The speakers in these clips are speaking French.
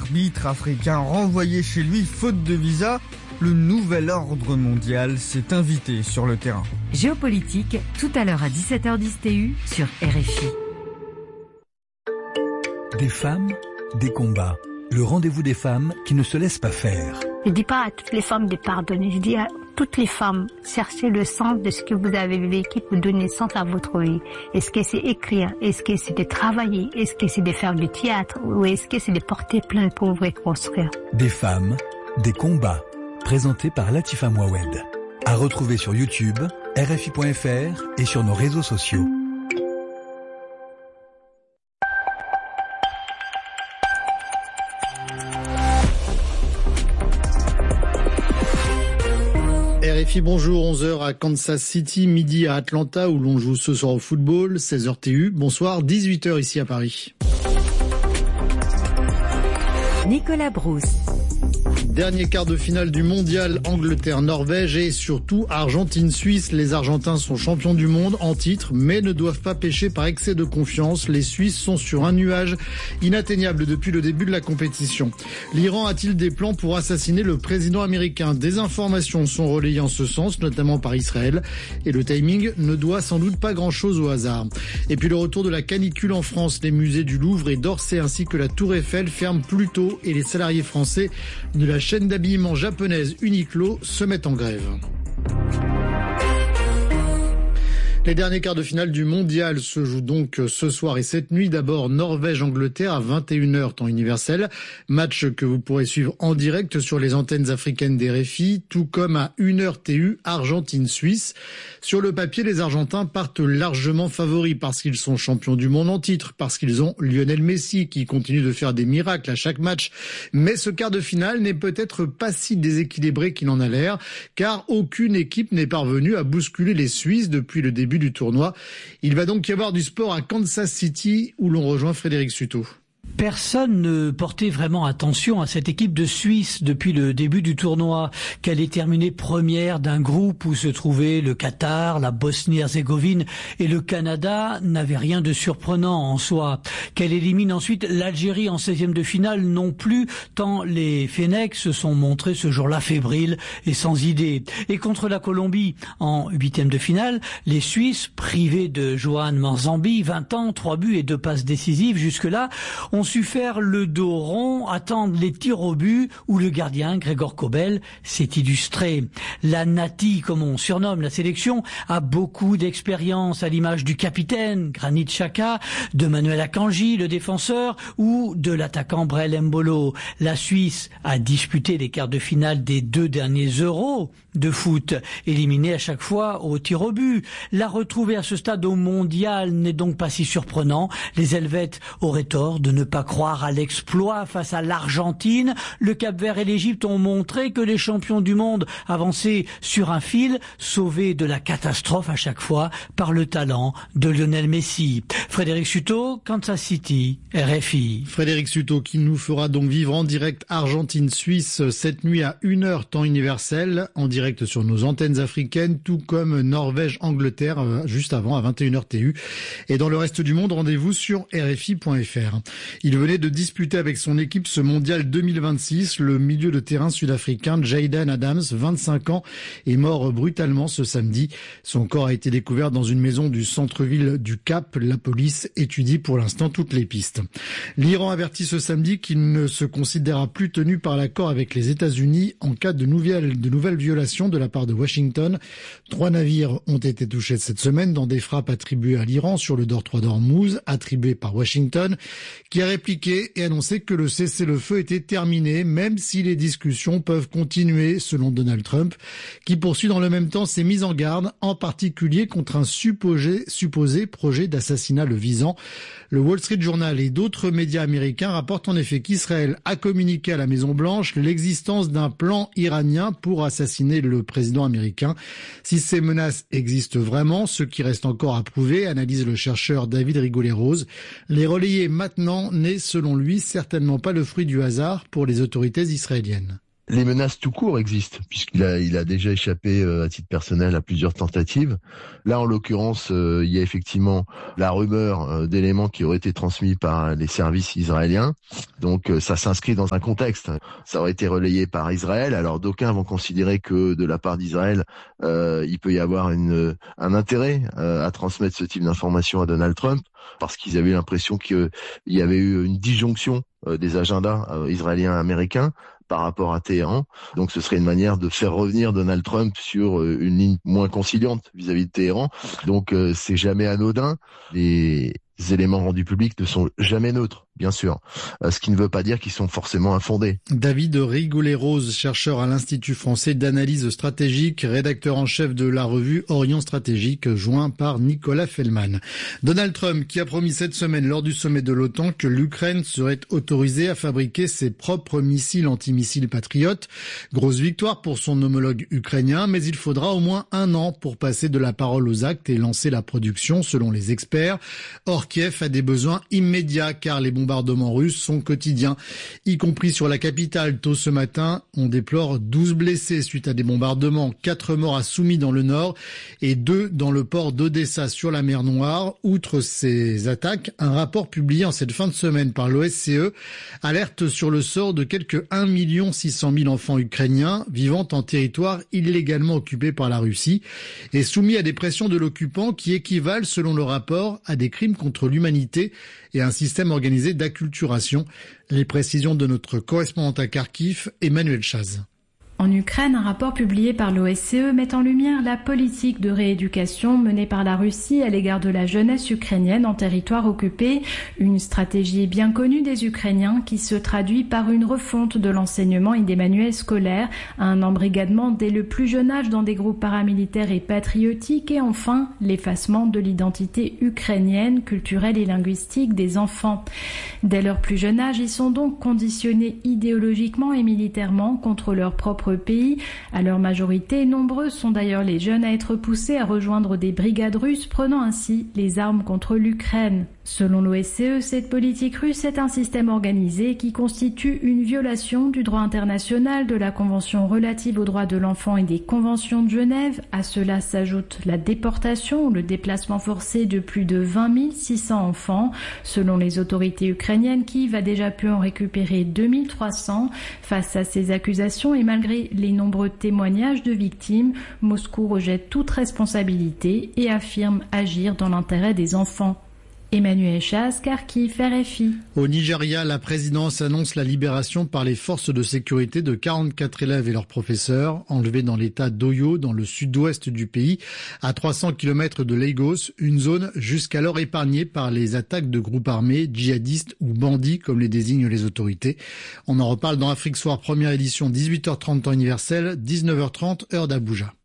arbitre africain renvoyé chez lui faute de visa, le nouvel ordre mondial s'est invité sur le terrain. Géopolitique, tout à l'heure à 17h10 TU sur RFI. Des femmes, des combats. Le rendez-vous des femmes qui ne se laissent pas faire. Je ne dis pas à toutes les femmes de pardonner, je dis à toutes les femmes, cherchez le sens de ce que vous avez vécu pour donner sens à votre vie. Est-ce que c'est écrire? Est-ce que c'est de travailler? Est-ce que c'est de faire du théâtre? Ou est-ce que c'est de porter plainte pour reconstruire? Des femmes, des combats. Présenté par Latifa Mouawed. À retrouver sur YouTube, RFI.fr et sur nos réseaux sociaux. RFI, bonjour, 11h à Kansas City, midi à Atlanta où l'on joue ce soir au football, 16h TU, bonsoir, 18h ici à Paris. Nicolas Brousse. Dernier quart de finale du mondial, Angleterre-Norvège et surtout Argentine-Suisse. Les Argentins sont champions du monde en titre, mais ne doivent pas pécher par excès de confiance. Les Suisses sont sur un nuage inatteignable depuis le début de la compétition. L'Iran a-t-il des plans pour assassiner le président américain? Des informations sont relayées en ce sens, notamment par Israël. Et le timing ne doit sans doute pas grand-chose au hasard. Et puis le retour de la canicule en France. Les musées du Louvre et d'Orsay ainsi que la Tour Eiffel ferment plus tôt et les salariés français de la chaîne d'habillement japonaise Uniqlo se met en grève. Les derniers quarts de finale du mondial se jouent donc ce soir et cette nuit. D'abord Norvège-Angleterre à 21h temps universel. Match que vous pourrez suivre en direct sur les antennes africaines d'RFI, tout comme à 1h TU Argentine-Suisse. Sur le papier, les Argentins partent largement favoris parce qu'ils sont champions du monde en titre, parce qu'ils ont Lionel Messi qui continue de faire des miracles à chaque match. Mais ce quart de finale n'est peut-être pas si déséquilibré qu'il en a l'air, car aucune équipe n'est parvenue à bousculer les Suisses depuis le début du tournoi. Il va donc y avoir du sport à Kansas City où l'on rejoint Frédéric Suto. Personne ne portait vraiment attention à cette équipe de Suisse depuis le début du tournoi, qu'elle ait terminé première d'un groupe où se trouvaient le Qatar, la Bosnie-Herzégovine et le Canada n'avait rien de surprenant en soi. Qu'elle élimine ensuite l'Algérie en 16e de finale non plus, tant les Fennecs se sont montrés ce jour-là fébriles et sans idée. Et contre la Colombie en 8e de finale, les Suisses, privés de Johan Manzambi, 20 ans, 3 buts et 2 passes décisives jusque-là, ont su faire le dos rond, attendre les tirs au but où le gardien, Gregor Kobel, s'est illustré. La Nati, comme on surnomme la sélection, a beaucoup d'expérience à l'image du capitaine, Granit Xhaka, de Manuel Akanji, le défenseur, ou de l'attaquant Brel Embolo. La Suisse a disputé les quarts de finale des 2 derniers Euros de foot, éliminée à chaque fois au tir au but. La retrouver à ce stade au mondial n'est donc pas si surprenant. Les Helvètes auraient tort de ne pas croire à l'exploit face à l'Argentine. Le Cap-Vert et l'Égypte ont montré que les champions du monde avançaient sur un fil, sauvés de la catastrophe à chaque fois par le talent de Lionel Messi. Frédéric Suto, Kansas City, RFI. Frédéric Suto qui nous fera donc vivre en direct Argentine-Suisse cette nuit à 1h temps universel, en direct sur nos antennes africaines, tout comme Norvège-Angleterre juste avant à 21h TU. Et dans le reste du monde, rendez-vous sur RFI.fr. Il venait de disputer avec son équipe ce mondial 2026. Le milieu de terrain sud-africain Jayden Adams, 25 ans, est mort brutalement ce samedi. Son corps a été découvert dans une maison du centre-ville du Cap. La police étudie pour l'instant toutes les pistes. L'Iran avertit ce samedi qu'il ne se considérera plus tenu par l'accord avec les États-Unis en cas de nouvelles violations de la part de Washington. 3 navires ont été touchés cette semaine dans des frappes attribuées à l'Iran sur le Détroit d'Ormuz, attribuées par Washington, qui a répliqué et annoncé que le cessez-le-feu était terminé, même si les discussions peuvent continuer, selon Donald Trump, qui poursuit dans le même temps ses mises en garde, en particulier contre un supposé projet d'assassinat le visant. Le Wall Street Journal et d'autres médias américains rapportent en effet qu'Israël a communiqué à la Maison-Blanche l'existence d'un plan iranien pour assassiner le président américain. Si ces menaces existent vraiment, ce qui reste encore à prouver, analyse le chercheur David Rigoulet-Rose, les relayer maintenant n'est selon lui certainement pas le fruit du hasard pour les autorités israéliennes. Les menaces tout court existent, puisqu'il a déjà échappé à titre personnel à plusieurs tentatives. Là, en l'occurrence, il y a effectivement la rumeur d'éléments qui auraient été transmis par les services israéliens. Donc, ça s'inscrit dans un contexte. Ça aurait été relayé par Israël. Alors, d'aucuns vont considérer que de la part d'Israël, il peut y avoir un intérêt à transmettre ce type d'informations à Donald Trump, parce qu'ils avaient l'impression qu'il y avait eu une disjonction des agendas israéliens et américains par rapport à Téhéran. Donc ce serait une manière de faire revenir Donald Trump sur une ligne moins conciliante vis-à-vis de Téhéran. Donc c'est jamais anodin. Les éléments rendus publics ne sont jamais neutres, bien sûr. Ce qui ne veut pas dire qu'ils sont forcément infondés. David Rigoulet-Rose, chercheur à l'Institut français d'analyse stratégique, rédacteur en chef de la revue Orient Stratégique, joint par Nicolas Fellman. Donald Trump qui a promis cette semaine lors du sommet de l'OTAN que l'Ukraine serait autorisée à fabriquer ses propres missiles antimissiles patriotes. Grosse victoire pour son homologue ukrainien, mais il faudra au moins 1 an pour passer de la parole aux actes et lancer la production selon les experts. Or, Kiev a des besoins immédiats car les bombardements russes sont quotidiens, y compris sur la capitale. Tôt ce matin, on déplore 12 blessés suite à des bombardements, 4 morts à Soumy dans le nord et 2 dans le port d'Odessa sur la mer Noire. Outre ces attaques, un rapport publié en cette fin de semaine par l'OSCE alerte sur le sort de quelques 1 600 000 enfants ukrainiens vivant en territoire illégalement occupé par la Russie et soumis à des pressions de l'occupant qui équivalent, selon le rapport, à des crimes contre l'humanité et un système organisé d'acculturation. Les précisions de notre correspondante à Kharkiv, Emmanuel Chaz. En Ukraine, un rapport publié par l'OSCE met en lumière la politique de rééducation menée par la Russie à l'égard de la jeunesse ukrainienne en territoire occupé, une stratégie bien connue des Ukrainiens qui se traduit par une refonte de l'enseignement et des manuels scolaires, un embrigadement dès le plus jeune âge dans des groupes paramilitaires et patriotiques et enfin l'effacement de l'identité ukrainienne, culturelle et linguistique des enfants. Dès leur plus jeune âge, ils sont donc conditionnés idéologiquement et militairement contre leur propre pays. À leur majorité, nombreux sont d'ailleurs les jeunes à être poussés à rejoindre des brigades russes, prenant ainsi les armes contre l'Ukraine. Selon l'OSCE, cette politique russe est un système organisé qui constitue une violation du droit international, de la Convention relative aux droits de l'enfant et des conventions de Genève. À cela s'ajoute la déportation ou le déplacement forcé de plus de 20 600 enfants. Selon les autorités ukrainiennes, Kiev a déjà pu en récupérer 2300. Face à ces accusations et malgré les nombreux témoignages de victimes, Moscou rejette toute responsabilité et affirme agir dans l'intérêt des enfants. Emmanuel Chaz, Kharkiv, RFI. Au Nigeria, la présidence annonce la libération par les forces de sécurité de 44 élèves et leurs professeurs enlevés dans l'état d'Oyo, dans le sud-ouest du pays, à 300 km de Lagos, une zone jusqu'alors épargnée par les attaques de groupes armés, djihadistes ou bandits, comme les désignent les autorités. On en reparle dans Afrique Soir, première édition, 18h30 temps universel, 19h30 heure d'Abuja.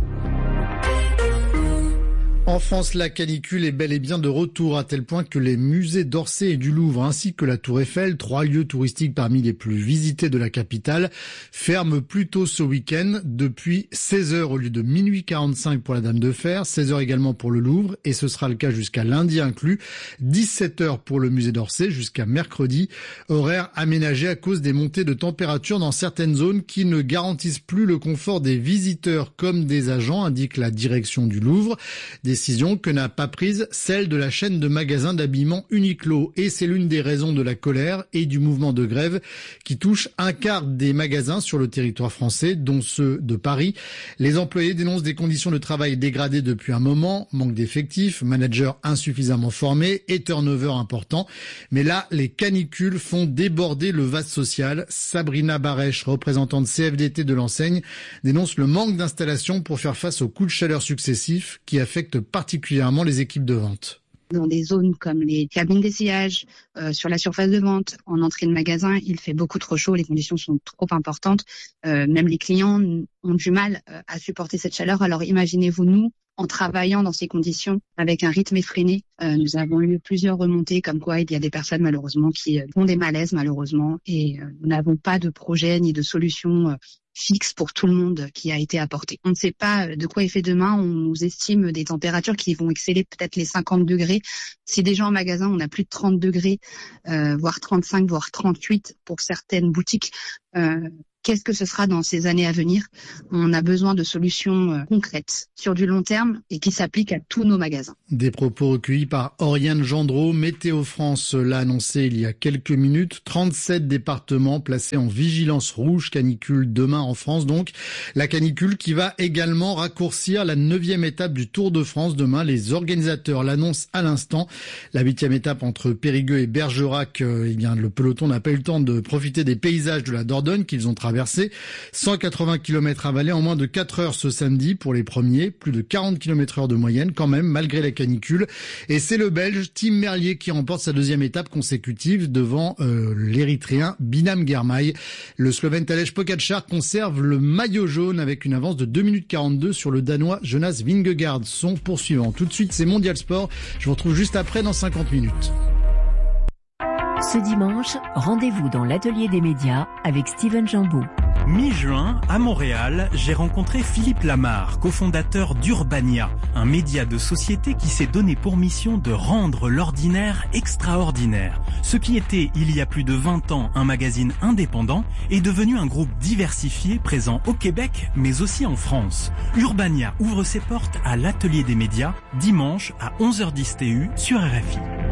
En France, la canicule est bel et bien de retour, à tel point que les musées d'Orsay et du Louvre, ainsi que la Tour Eiffel, 3 lieux touristiques parmi les plus visités de la capitale, ferment plus tôt ce week-end, depuis 16h au lieu de minuit 45 pour la Dame de Fer, 16h également pour le Louvre, et ce sera le cas jusqu'à lundi inclus, 17h pour le musée d'Orsay jusqu'à mercredi, horaire aménagé à cause des montées de température dans certaines zones qui ne garantissent plus le confort des visiteurs comme des agents, indique la direction du Louvre. Décision que n'a pas prise celle de la chaîne de magasins d'habillement Uniqlo, et c'est l'une des raisons de la colère et du mouvement de grève qui touche un quart des magasins sur le territoire français, dont ceux de Paris. Les employés dénoncent des conditions de travail dégradées depuis un moment, manque d'effectifs, managers insuffisamment formés et turnover important. Mais là, les canicules font déborder le vase social. Sabrina Barèche, représentante CFDT de l'enseigne, dénonce le manque d'installation pour faire face aux coups de chaleur successifs qui affectent particulièrement les équipes de vente. Dans des zones comme les cabines d'essayage, sur la surface de vente, en entrée de magasin, il fait beaucoup trop chaud, les conditions sont trop importantes. Même les clients ont du mal à supporter cette chaleur. Alors imaginez-vous, nous, en travaillant dans ces conditions, avec un rythme effréné, nous avons eu plusieurs remontées comme quoi il y a des personnes malheureusement qui ont des malaises malheureusement, et nous n'avons pas de projet ni de solution fixe pour tout le monde qui a été apporté. On ne sait pas de quoi est fait demain. On nous estime des températures qui vont exceller peut-être les 50 degrés. Si déjà en magasin, on a plus de 30 degrés, voire 35, voire 38 pour certaines boutiques qu'est-ce que ce sera dans ces années à venir. On a besoin de solutions concrètes sur du long terme et qui s'appliquent à tous nos magasins. Des propos recueillis par Oriane Gendreau. Météo France l'a annoncé il y a quelques minutes. 37 départements placés en vigilance rouge canicule demain en France. Donc, la canicule qui va également raccourcir la 9e étape du Tour de France demain. Les organisateurs l'annoncent à l'instant. La 8e étape entre Périgueux et Bergerac, le peloton n'a pas eu le temps de profiter des paysages de la Dordogne qu'ils ont traversés. 180 km avalés en moins de 4 heures ce samedi pour les premiers. Plus de 40 km/h de moyenne quand même, malgré la canicule. Et c'est le Belge Tim Merlier qui remporte sa 2e étape consécutive devant l'Érythréen Binam Girmay. Le Slovène Tadej Pogačar conserve le maillot jaune avec une avance de 2 minutes 42 sur le Danois Jonas Vingegaard, son poursuivant. Tout de suite, c'est Mondial Sport. Je vous retrouve juste après dans 50 minutes. Ce dimanche, rendez-vous dans l'atelier des médias avec Steven Jambeau. Mi-juin, à Montréal, j'ai rencontré Philippe Lamarre, cofondateur d'Urbania, un média de société qui s'est donné pour mission de rendre l'ordinaire extraordinaire. Ce qui était, il y a plus de 20 ans, un magazine indépendant, est devenu un groupe diversifié présent au Québec, mais aussi en France. Urbania ouvre ses portes à l'atelier des médias, dimanche à 11h10 TU sur RFI.